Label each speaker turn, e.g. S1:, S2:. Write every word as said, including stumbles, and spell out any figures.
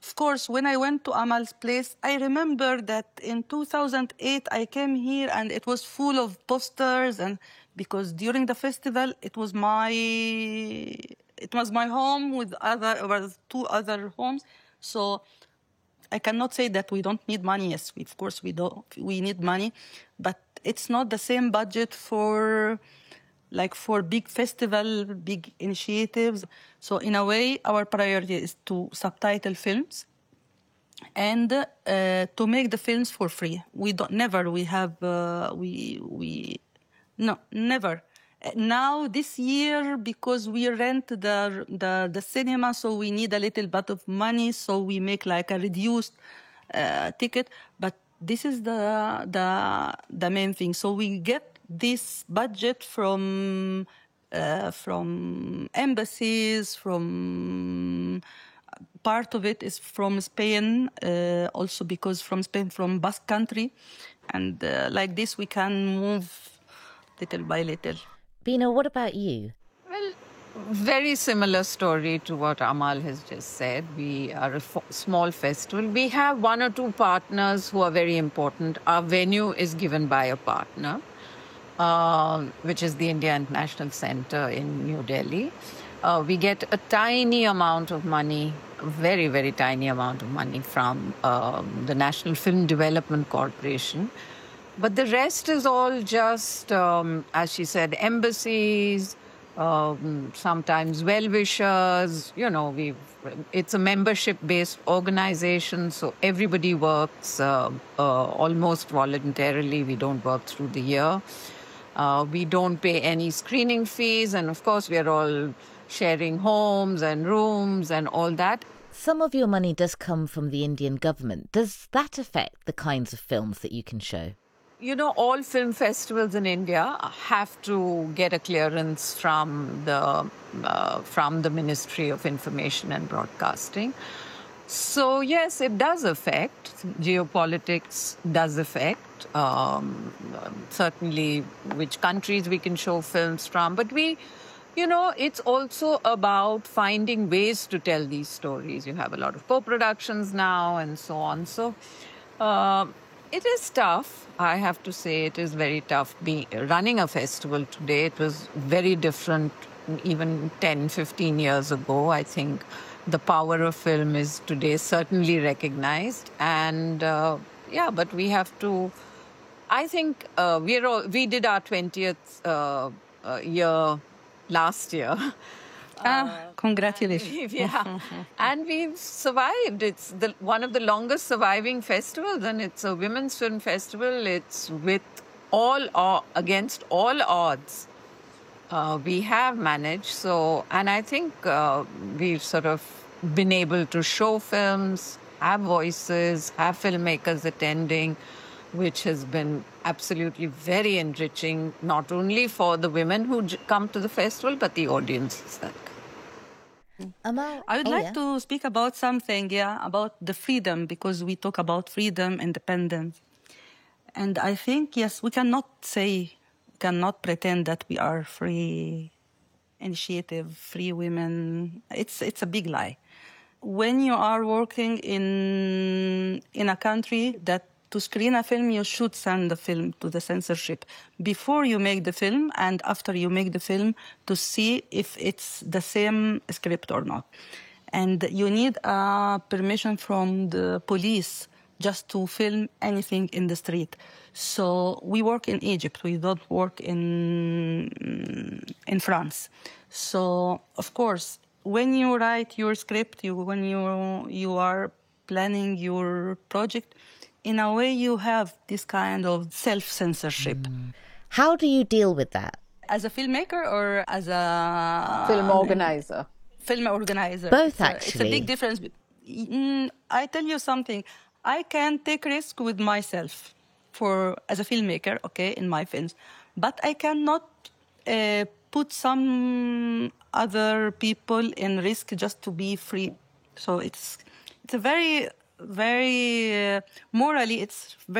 S1: Of course, when I went to Amal's place, I remember that in two thousand eight, I came here and it was full of posters, and because during the festival, it was my it was my home with other with two other homes. So I cannot say that we don't need money. Yes, we, of course we do. We need money, but it's not the same budget for like for big festival, big initiatives. So in a way, our priority is to subtitle films and uh, to make the films for free. We don't never we have uh, we we no never. Now this year, because we rent the the the cinema, so we need a little bit of money, so we make like a reduced uh, ticket. But this is the the the main thing. So we get this budget from uh, from embassies, from part of it is from Spain, uh, also because from Spain, from Basque Country, and uh, like this we can move little by little.
S2: Bina, what about you?
S3: Well, very similar story to what Amal has just said. We are a f- small festival. We have one or two partners who are very important. Our venue is given by a partner, uh, which is the India International Center in New Delhi. Uh, we get a tiny amount of money, a very, very tiny amount of money from um, the National Film Development Corporation. But the rest is all just, um, as she said, embassies, um, sometimes well-wishers. You know, we it's a membership-based organization, so everybody works uh, uh, almost voluntarily. We don't work through the year. Uh, we don't pay any screening fees, and of course, we are all sharing homes and rooms and all that.
S2: Some of your money does come from the Indian government. Does that affect the kinds of films that you can show?
S3: You know, all film festivals in India have to get a clearance from the uh, from the Ministry of Information and Broadcasting. So yes, it does affect. Geopolitics does affect. Um, certainly, which countries we can show films from. But we, you know, it's also about finding ways to tell these stories. You have a lot of co-productions now and so on. So. Uh, It is tough. I have to say it is very tough being, running a festival today. It was very different even ten, fifteen years ago. I think the power of film is today certainly recognized. And uh, yeah, but we have to, I think uh, we're all, we did our twentieth uh, uh, year last year.
S1: Ah, congratulations.
S3: Yeah. And we've survived. It's the one of the longest surviving festivals, and it's a women's film festival. It's with all uh, against all odds. Uh, we have managed. So, and I think uh, we've sort of been able to show films, have voices, have filmmakers attending, which has been absolutely very enriching, not only for the women who j- come to the festival, but the audiences that
S2: Amal,
S1: I would
S2: oh,
S1: like
S2: yeah.
S1: to speak about something, yeah, about the freedom, because we talk about freedom, independence. And I think, yes, we cannot say, cannot pretend that we are free initiative, free women. It's it's a big lie. When you are working in in a country that to screen a film, you should send the film to the censorship before you make the film and after you make the film to see if it's the same script or not. And you need a permission from the police just to film anything in the street. So we work in Egypt. We don't work in in France. So of course, when you write your script, you when you you are planning your project, in a way you have this kind of self-censorship.
S2: Mm. How do you deal with that?
S1: As a filmmaker or as a
S3: film organizer?
S1: Film organizer.
S2: Both,
S1: it's a,
S2: actually.
S1: It's a big difference. Mm, I tell you something. I can take risk with myself for as a filmmaker, okay, in my films, but I cannot uh, put some other people in risk just to be free. So it's it's a very very uh, morally it's very